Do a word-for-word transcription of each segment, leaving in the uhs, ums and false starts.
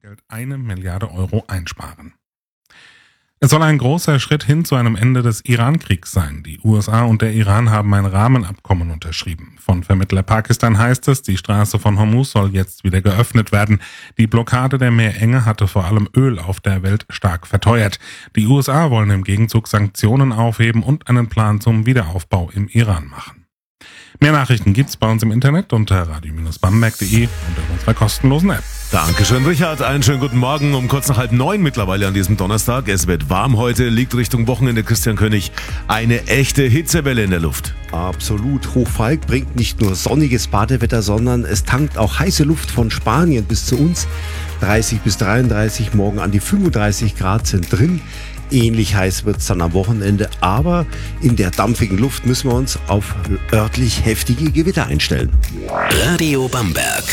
Geld eine Milliarde Euro einsparen. Es soll ein großer Schritt hin zu einem Ende des Iran-Kriegs sein. Die U S A und der Iran haben ein Rahmenabkommen unterschrieben. Von Vermittler Pakistan heißt es, die Straße von Hormuz soll jetzt wieder geöffnet werden. Die Blockade der Meerenge hatte vor allem Öl auf der Welt stark verteuert. Die U S A wollen im Gegenzug Sanktionen aufheben und einen Plan zum Wiederaufbau im Iran machen. Mehr Nachrichten gibt's bei uns im Internet unter radio Bindestrich bamberg punkt de und in unserer kostenlosen App. Dankeschön, Richard. Einen schönen guten Morgen um kurz nach halb neun mittlerweile an diesem Donnerstag. Es wird warm heute, liegt Richtung Wochenende, Christian König. Eine echte Hitzewelle in der Luft. Absolut. Hochfalk bringt nicht nur sonniges Badewetter, sondern es tankt auch heiße Luft von Spanien bis zu uns. dreißig bis dreiunddreißig, morgen an die fünfunddreißig Grad sind drin. Ähnlich heiß wird es dann am Wochenende, aber in der dampfigen Luft müssen wir uns auf örtlich heftige Gewitter einstellen. Radio Bamberg.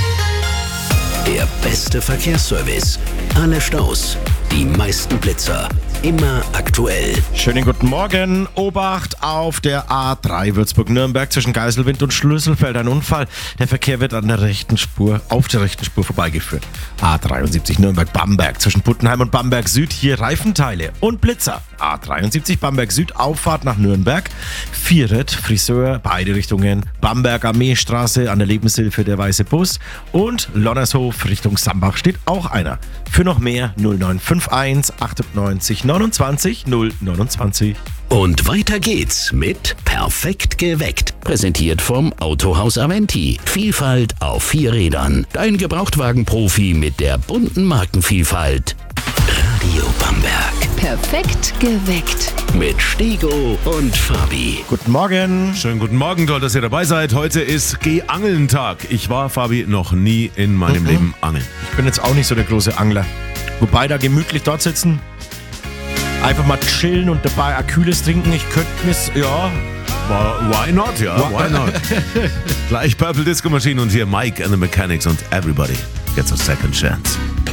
Der beste Verkehrsservice. Alle Staus, die meisten Blitzer. Immer aktuell. Schönen guten Morgen. Obacht auf der A drei Würzburg-Nürnberg zwischen Geiselwind und Schlüsselfeld. Ein Unfall. Der Verkehr wird an der rechten Spur, auf der rechten Spur vorbeigeführt. A dreiundsiebzig Nürnberg-Bamberg zwischen Puttenheim und Bamberg Süd. Hier Reifenteile und Blitzer. A dreiundsiebzig Bamberg Süd, Auffahrt nach Nürnberg. Vieret, Friseur, beide Richtungen. Bamberg Armeestraße an der Lebenshilfe der Weiße Bus. Und Lonnershof Richtung Sambach steht auch einer. Für noch mehr null neun fünf eins achtundneunzig neunundzwanzig null neunundzwanzig. Und weiter geht's mit Perfekt geweckt. Präsentiert vom Autohaus Aventi. Vielfalt auf vier Rädern. Dein Gebrauchtwagen-Profi mit der bunten Markenvielfalt. Radio Bamberg. Perfekt geweckt. Mit Stego und Fabi. Guten Morgen. Schönen guten Morgen, toll, dass ihr dabei seid. Heute ist Geh-Angeln-Tag. Ich war, Fabi, noch nie in meinem Mhm. Leben angeln. Ich bin jetzt auch nicht so der große Angler. Wobei da gemütlich dort sitzen, einfach mal chillen und dabei ein kühles trinken. Ich könnte mir's, ja. Why not, ja, why not? Gleich Purple Disco Machine und hier Mike and the Mechanics und Everybody Gets a Second Chance.